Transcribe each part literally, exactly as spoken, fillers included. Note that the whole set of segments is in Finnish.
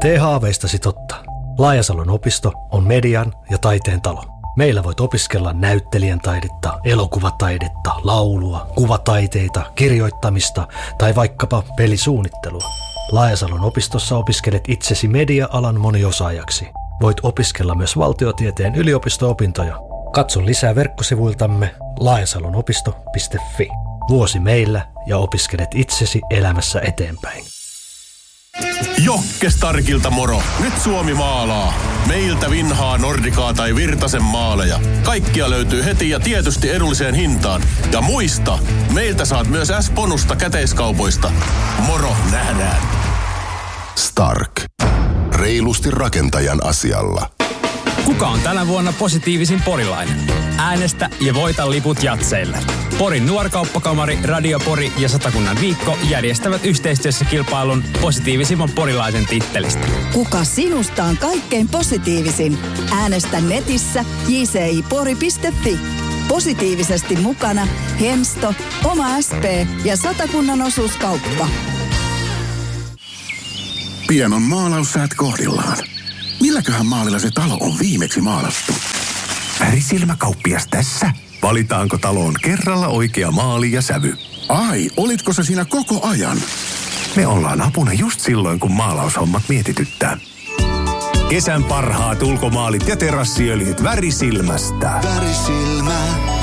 Tee haaveistasi totta. Laajasalon opisto on median ja taiteen talo. Meillä voit opiskella näyttelijän taidetta, elokuvataidetta, laulua, kuvataiteita, kirjoittamista tai vaikkapa pelisuunnittelua. Laajasalon opistossa opiskelet itsesi media-alan moniosaajaksi. Voit opiskella myös valtiotieteen yliopisto-opintoja. Katso lisää verkkosivuiltamme laajasalonopisto piste fi. Vuosi meillä ja opiskelet itsesi elämässä eteenpäin. Jokke Starkilta moro! Nyt Suomi maalaa. Meiltä vinhaa Nordikaa tai Virtasen maaleja. Kaikkia löytyy heti ja tietysti edulliseen hintaan. Ja muista, meiltä saat myös S-bonusta käteiskaupoista. Moro, nähdään! Stark. Reilusti rakentajan asialla. Kuka on tänä vuonna positiivisin porilainen? Äänestä ja voita liput jatseille. Porin Nuorkauppakamari, Radio Pori ja Satakunnan viikko järjestävät yhteistyössä kilpailun positiivisimman porilaisen tittelistä. Kuka sinusta on kaikkein positiivisin? Äänestä netissä j c i pori piste fi. Positiivisesti mukana Hensto, Oma S P ja Satakunnan osuuskauppa. Pian on maalaussäät kohdillaan. Milläköhän maalilla se talo on viimeksi maalattu? Värisilmäkauppias tässä. Valitaanko taloon kerralla oikea maali ja sävy? Ai, olitko se siinä koko ajan? Me ollaan apuna just silloin, kun maalaushommat mietityttää. Kesän parhaat ulkomaalit ja terassiöljyt Värisilmästä. Värisilmä.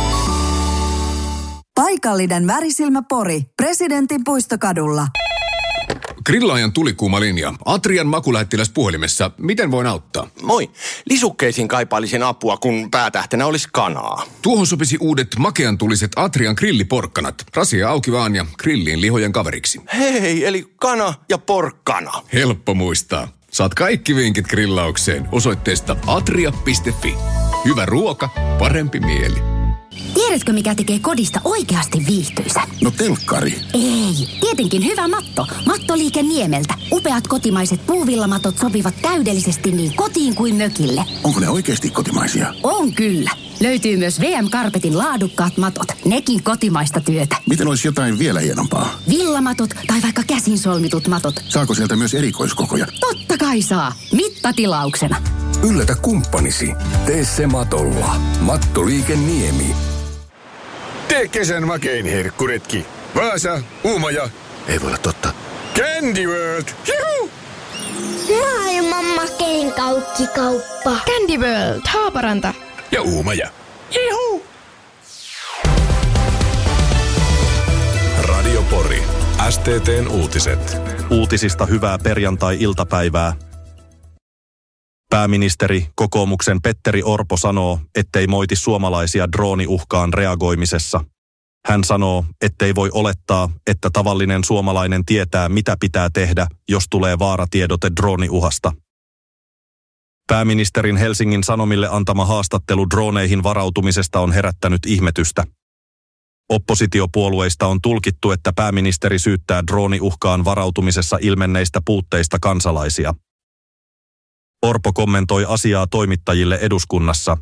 Paikallinen Värisilmä Pori. Presidentin puistokadulla. Grillaajan tulikuuma linja. Atrian makulähettiläs puhelimessa. Miten voin auttaa? Moi. Lisukkeisiin kaipailisin apua, kun päätähtenä olisi kanaa. Tuohon sopisi uudet makean tuliset Atrian grilliporkkanat. Rasia auki vaan ja grilliin lihojen kaveriksi. Hei, eli kana ja porkkana. Helppo muistaa. Saat kaikki vinkit grillaukseen osoitteesta atria piste fi. Hyvä ruoka, parempi mieli. Tiedätkö, mikä tekee kodista oikeasti viihtyisä? No telkkari. Ei, tietenkin hyvä matto. Mattoliike Niemeltä. Upeat kotimaiset puuvillamatot sopivat täydellisesti niin kotiin kuin mökille. Onko ne oikeasti kotimaisia? On kyllä. Löytyy myös V M-Carpetin laadukkaat matot. Nekin kotimaista työtä. Miten olisi jotain vielä hienompaa? Villamatot tai vaikka käsin solmitut matot. Saako sieltä myös erikoiskokoja? Totta kai saa. Mittatilauksena. Yllätä kumppanisi. Tee se matolla. Mattoliike Niemi. Tee kesän makein herkkuretki. Vaasa, Uumaja. Ei voi olla totta. Candy World. Juhu! Maailman makein kauppikauppa. Candy World, Haaparanta. Ja Uumaja. Juhu! Radio Pori. S T T:n uutiset. Uutisista hyvää perjantai-iltapäivää. Pääministeri, kokoomuksen Petteri Orpo sanoo, ettei moiti suomalaisia drooniuhkaan reagoimisessa. Hän sanoo, ettei voi olettaa, että tavallinen suomalainen tietää, mitä pitää tehdä, jos tulee vaaratiedote drooniuhasta. Pääministerin Helsingin Sanomille antama haastattelu drooneihin varautumisesta on herättänyt ihmetystä. Oppositiopuolueista on tulkittu, että pääministeri syyttää drooniuhkaan varautumisessa ilmenneistä puutteista kansalaisia. Orpo kommentoi asiaa toimittajille eduskunnassa.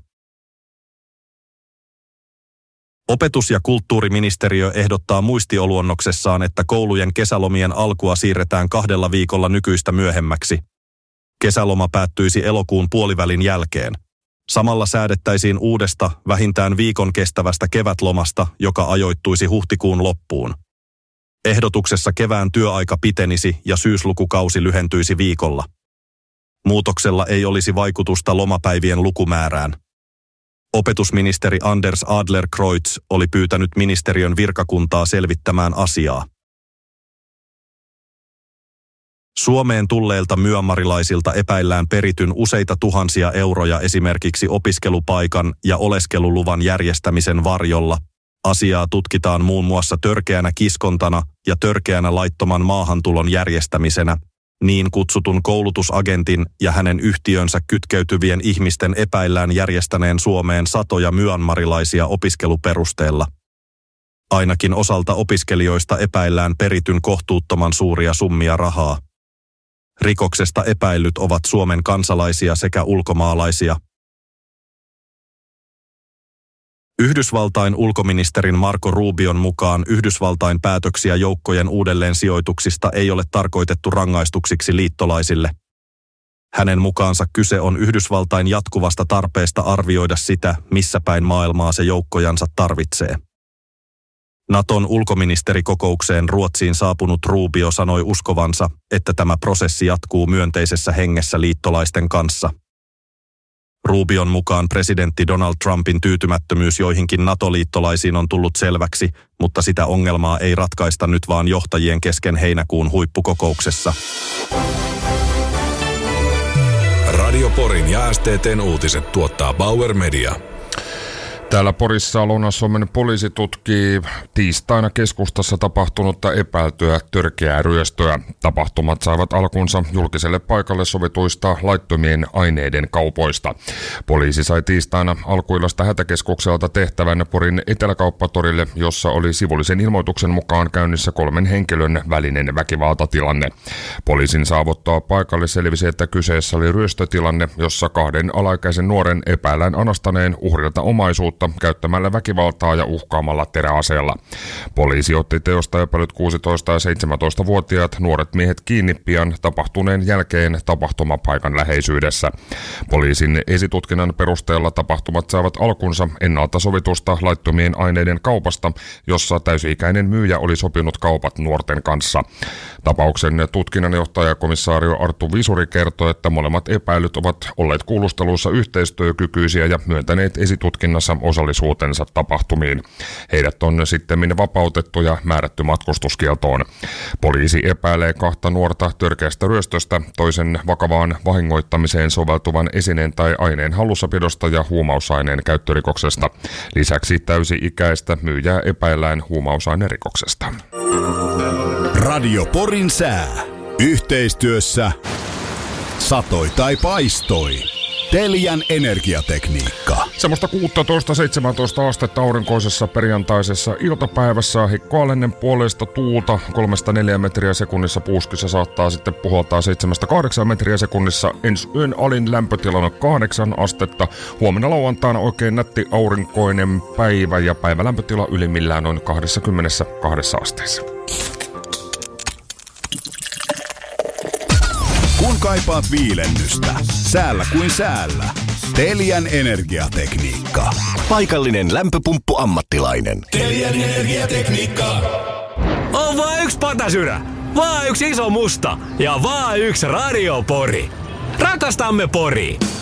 Opetus- ja kulttuuriministeriö ehdottaa muistioluonnoksessaan, että koulujen kesälomien alkua siirretään kahdella viikolla nykyistä myöhemmäksi. Kesäloma päättyisi elokuun puolivälin jälkeen. Samalla säädettäisiin uudesta, vähintään viikon kestävästä kevätlomasta, joka ajoittuisi huhtikuun loppuun. Ehdotuksessa kevään työaika pitenisi ja syyslukukausi lyhentyisi viikolla. Muutoksella ei olisi vaikutusta lomapäivien lukumäärään. Opetusministeri Anders Adlercreutz oli pyytänyt ministeriön virkakuntaa selvittämään asiaa. Suomeen tulleilta myanmarilaisilta epäillään perityn useita tuhansia euroja esimerkiksi opiskelupaikan ja oleskeluluvan järjestämisen varjolla. Asiaa tutkitaan muun muassa törkeänä kiskontana ja törkeänä laittoman maahantulon järjestämisenä, niin kutsutun koulutusagentin ja hänen yhtiönsä kytkeytyvien ihmisten epäillään järjestäneen Suomeen satoja myanmarilaisia opiskeluperusteella. Ainakin osalta opiskelijoista epäillään perityn kohtuuttoman suuria summia rahaa. Rikoksesta epäillyt ovat Suomen kansalaisia sekä ulkomaalaisia. Yhdysvaltain ulkoministerin Marco Rubion mukaan Yhdysvaltain päätöksiä joukkojen uudelleen sijoituksista ei ole tarkoitettu rangaistuksiksi liittolaisille. Hänen mukaansa kyse on Yhdysvaltain jatkuvasta tarpeesta arvioida sitä, missä päin maailmaa se joukkojansa tarvitsee. Naton ulkoministerikokoukseen Ruotsiin saapunut Rubio sanoi uskovansa, että tämä prosessi jatkuu myönteisessä hengessä liittolaisten kanssa. Rubion mukaan presidentti Donald Trumpin tyytymättömyys joihinkin NATO-liittolaisiin on tullut selväksi, mutta sitä ongelmaa ei ratkaista nyt vaan johtajien kesken heinäkuun huippukokouksessa. Radio Porin ja S T T:n uutiset tuottaa Bauer Media. Täällä Porissa Lounais-Suomen poliisi tutkii tiistaina keskustassa tapahtunutta epäiltyä törkeää ryöstöä. Tapahtumat saivat alkunsa julkiselle paikalle sovituista laittomien aineiden kaupoista. Poliisi sai tiistaina alkuillasta hätäkeskukselta tehtävän Porin Eteläkauppatorille, jossa oli sivullisen ilmoituksen mukaan käynnissä kolmen henkilön välinen väkivaltatilanne. Poliisin saavuttaa paikalle selvisi, että kyseessä oli ryöstötilanne, jossa kahden alaikäisen nuoren epäillään anastaneen uhrilta omaisuutta käyttämällä väkivaltaa ja uhkaamalla teräaseella. Poliisi otti teosta epäilyt kuusitoista- ja seitsemäntoistavuotiaat nuoret miehet kiinni pian tapahtuneen jälkeen tapahtumapaikan läheisyydessä. Poliisin esitutkinnan perusteella tapahtumat saavat alkunsa ennalta sovitusta laittomien aineiden kaupasta, jossa täysi-ikäinen myyjä oli sopinut kaupat nuorten kanssa. Tapauksen tutkinnanjohtaja komissaario Arttu Visuri kertoi, että molemmat epäilyt ovat olleet kuulusteluissa yhteistyökykyisiä ja myöntäneet esitutkinnassa osallisuutensa tapahtumiin. Heidät on sittemmin vapautettu ja määrätty matkustuskieltoon. Poliisi epäilee kahta nuorta törkeästä ryöstöstä, toisen vakavaan vahingoittamiseen soveltuvan esineen tai aineen hallussapidosta ja huumausaineen käyttörikoksesta. Lisäksi täysi-ikäistä myyjää epäillään huumausainerikoksesta. Radio Porin sää. Yhteistyössä satoi tai paistoi. Telian energiatekniikka. Semmoista kuusitoista seitsemäntoista astetta aurinkoisessa perjantaisessa iltapäivässä, hikkoalennen puolesta tuulta kolmesta neljään metriä sekunnissa, puuskissa saattaa sitten puhaltaa seitsemästä kahdeksaan metriä sekunnissa. Ensi yön alin lämpötila on kahdeksan astetta. Huomenna lauantaina oikein nätti aurinkoinen päivä ja päivälämpötila ylimmillään noin kaksikymmentäkaksi asteessa. Kun kaipaat viilennystä, säällä kuin säällä. Telian energiatekniikka. Paikallinen lämpöpumppu-ammattilainen. Telian energiatekniikka. On vaan yksi patasyrä, vaan yksi iso musta ja vaan yksi radiopori. Rakastamme Poria.